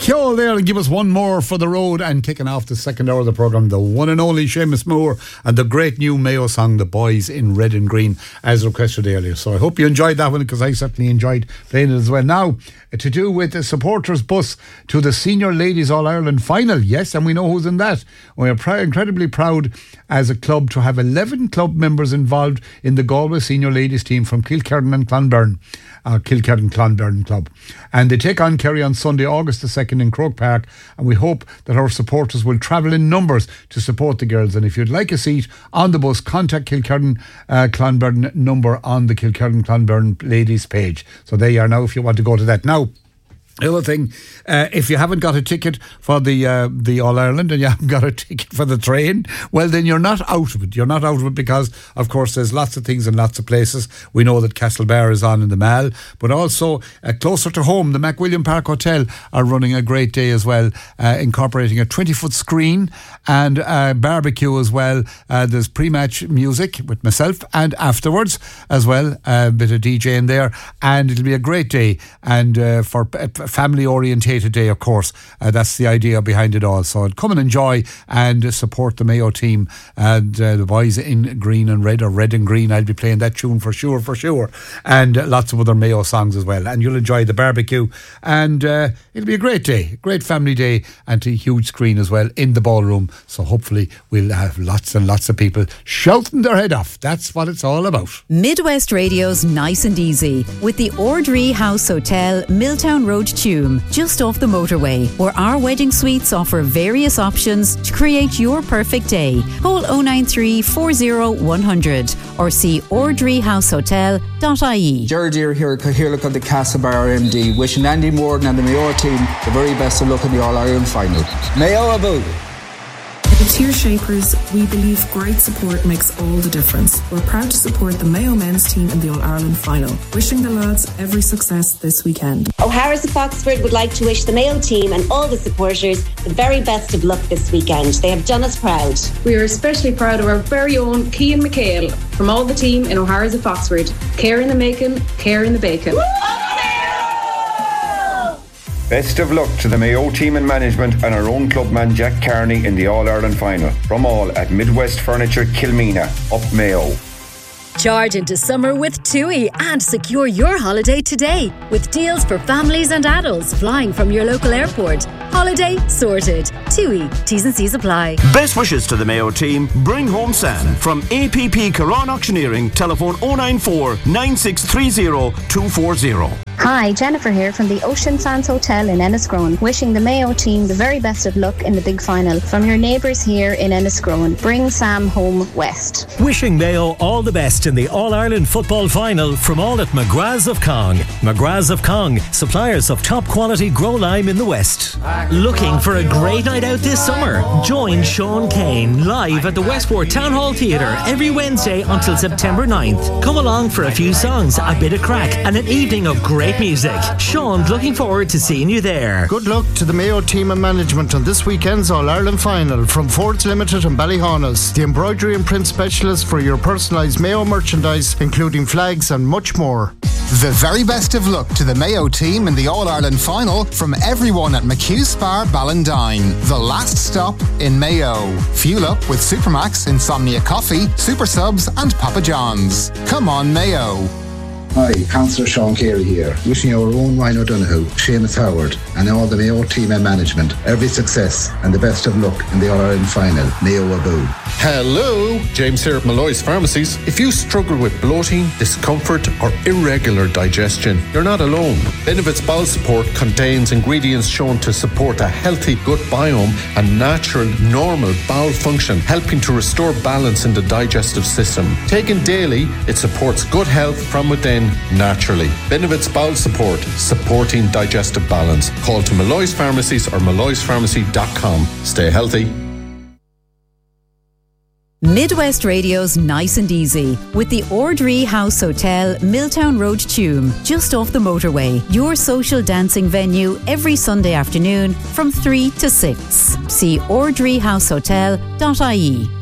Kjol there, and give us one more for the road, and kicking off the second hour of the programme, the one and only Seamus Moore and the great new Mayo song, The Boys in Red and Green, as requested earlier. So I hope you enjoyed that one, because I certainly enjoyed playing it as well. Now, to do with the supporters bus to the Senior Ladies All-Ireland final. Yes, and we know who's in that. We are incredibly proud as a club to have 11 club members involved in the Galway Senior Ladies team from Kilkerran and Clonberne. Kilkerran-Clonberne Club. And they take on Kerry on Sunday, August the 2nd in Croke Park, and we hope that our supporters will travel in numbers to support the girls. And if you'd like a seat on the bus, contact Kilkerran-Clonberne number on the Kilkerran-Clonberne ladies page. So there you are now if you want to go to that. Now, the other thing, if you haven't got a ticket for the All-Ireland and you haven't got a ticket for the train, well, then you're not out of it. You're not out of it because, of course, there's lots of things in lots of places. We know that Castlebar is on in the Mall, but also closer to home, the MacWilliam Park Hotel are running a great day as well, incorporating a 20-foot screen and barbecue as well. There's pre-match music with myself, and afterwards as well, a bit of DJ in there, and it'll be a great day. And for family orientated day, of course, that's the idea behind it all. So come and enjoy and support the Mayo team and the boys in green and red, or red and green. I'll be playing that tune for sure, and lots of other Mayo songs as well. And you'll enjoy the barbecue, and it'll be a great day, great family day, and a huge screen as well in the ballroom. So hopefully we'll have lots and lots of people shouting their head off. That's what it's all about. Midwest Radio's Nice and Easy with the Ordree House Hotel, Milltown Road, Tuam, just off the motorway, where our wedding suites offer various options to create your perfect day. Call 093 40 100 or see ordreehousehotel.ie. George here, Cahirlock of the Castlebar MD, wishing Andy Morgan and the Mayo team the very best of luck in the All-Ireland final. Mayo Abu! At Tier Shapers, we believe great support makes all the difference. We're proud to support the Mayo men's team in the All-Ireland final. Wishing the lads every success this weekend. O'Hara's of Foxford would like to wish the Mayo team and all the supporters the very best of luck this weekend. They have done us proud. We are especially proud of our very own Cian McHale. From all the team in O'Hara's of Foxford. Care in the making, care in the bacon. Best of luck to the Mayo team and management and our own clubman Jack Carney in the All-Ireland final. From all at Midwest Furniture, Kilmina, up Mayo. Charge into summer with TUI and secure your holiday today with deals for families and adults flying from your local airport. Holiday sorted. TUI. T's and C's apply. Best wishes to the Mayo team. Bring home Sam from APP Caron Auctioneering. Telephone 094 9630 240. Hi, Jennifer here from the Ocean Sands Hotel in Enniscrone, wishing the Mayo team the very best of luck in the big final. From your neighbours here in Enniscrone, bring Sam home west. Wishing Mayo all the best in the All-Ireland football final from all at McGrath's of Cong. McGrath's of Cong, suppliers of top quality grow lime in the west. Looking for a great night out this summer? Join Sean Kane live at the Westport Town Hall Theatre every Wednesday until September 9th. Come along for a few songs, a bit of crack, and an evening of great music. Sean's looking forward to seeing you there. Good luck to the Mayo team and management on this weekend's All-Ireland final from Ford's Limited and Ballyhaunis, the embroidery and print specialist for your personalised Mayo merchandise, including flags and much more. The very best of luck to the Mayo team in the All-Ireland final from everyone at McHugh Spa Ballindine, the last stop in Mayo. Fuel up with Supermax, Insomnia Coffee, Super Subs and Papa John's. Come on, Mayo. Hi, Councillor Sean Carey here, wishing our own Ryan O'Donoghue, Seamus Howard and all the Mayo team and management every success and the best of luck in the All-Ireland final. Mayo Abu. Hello, James here at Malloy's Pharmacies. If you struggle with bloating, discomfort or irregular digestion, you're not alone. Benefits Bowel Support contains ingredients shown to support a healthy gut biome and natural, normal bowel function, helping to restore balance in the digestive system. Taken daily, it supports gut health from within naturally. Benefits Bowel Support, supporting digestive balance. Call to Malloy's Pharmacies or malloyspharmacy.com. Stay healthy. Midwest Radio's Nice and Easy with the Ordree House Hotel, Milltown Road, Tuam, just off the motorway. Your social dancing venue every Sunday afternoon from 3 to 6. See ordreehousehotel.ie.